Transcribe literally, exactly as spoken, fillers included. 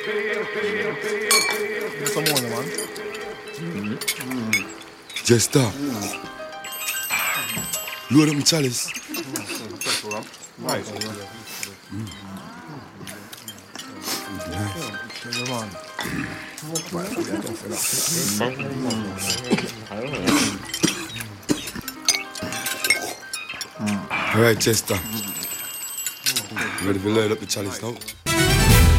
Some more, man. Just stop. Load up my chalice. Nice. All right, Chester. Ready to load up the chalice now?